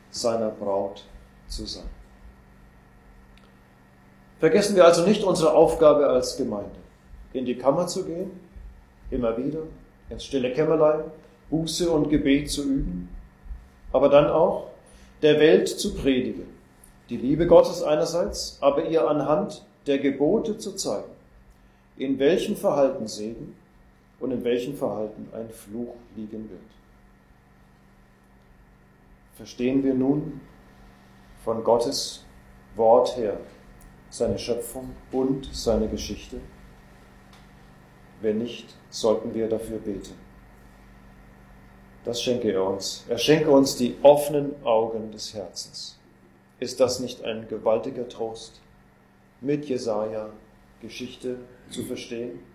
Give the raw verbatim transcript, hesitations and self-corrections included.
seiner Braut zu sein. Vergessen wir also nicht unsere Aufgabe als Gemeinde, in die Kammer zu gehen, immer wieder, ins stille Kämmerlein, Buße und Gebet zu üben, aber dann auch der Welt zu predigen, die Liebe Gottes einerseits, aber ihr anhand der Gebote zu zeigen, in welchem Verhalten Segen und in welchem Verhalten ein Fluch liegen wird. Verstehen wir nun von Gottes Wort her seine Schöpfung und seine Geschichte? Wenn nicht, sollten wir dafür beten. Das schenke er uns. Er schenke uns die offenen Augen des Herzens. Ist das nicht ein gewaltiger Trost, mit Jesaja Geschichte zu verstehen?